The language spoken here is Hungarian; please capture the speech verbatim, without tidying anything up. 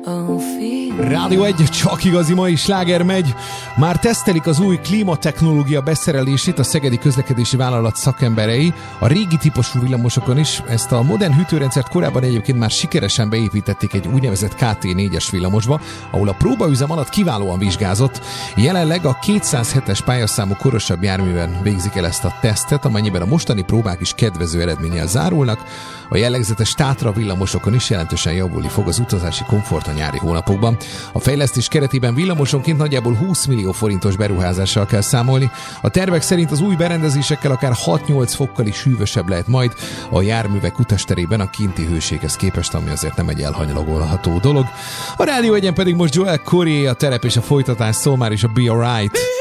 Rádió egy, csak igazi mai sláger megy. Már tesztelik az új klímatechnológia beszerelését a szegedi közlekedési vállalat szakemberei. A régi típusú villamosokon is ezt a modern hűtőrendszert korábban egyébként már sikeresen beépítették egy úgynevezett ká té négyes villamosba, ahol a próbaüzem alatt kiválóan vizsgázott. Jelenleg a kétszázhetes pályaszámú korosabb járműven végzik el ezt a tesztet, amennyiben a mostani próbák is kedvező eredménnyel zárulnak. A jellegzetes Tátra villamosokon is jelentősen javulni fog az utazási komfort a nyári hónapokban. A fejlesztés keretében villamosonként nagyjából húsz millió forintos beruházással kell számolni. A tervek szerint az új berendezésekkel akár hat-nyolc fokkal is hűvösebb lehet majd a járművek utasterében a kinti hőséghez képest, ami azért nem egy elhanyagolható dolog. A Rádió egyen pedig most Joel Corey, a terep és a folytatás szól már is a Be Alright.